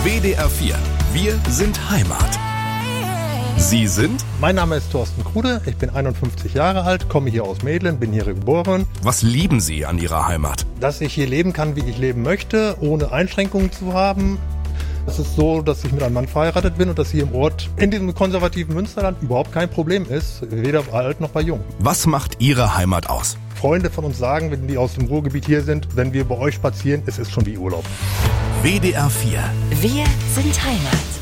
WDR 4. Wir sind Heimat. Sie sind? Mein Name ist Thorsten Krude, ich bin 51 Jahre alt, komme hier aus Medlen, bin hier geboren. Was lieben Sie an Ihrer Heimat? Dass ich hier leben kann, wie ich leben möchte, ohne Einschränkungen zu haben. Es ist so, dass ich mit einem Mann verheiratet bin und dass hier im Ort, in diesem konservativen Münsterland, überhaupt kein Problem ist, weder bei alt noch bei jung. Was macht Ihre Heimat aus? Freunde von uns sagen, wenn die aus dem Ruhrgebiet hier sind, wenn wir bei euch spazieren, es ist schon wie Urlaub. WDR 4. Wir sind Heimat.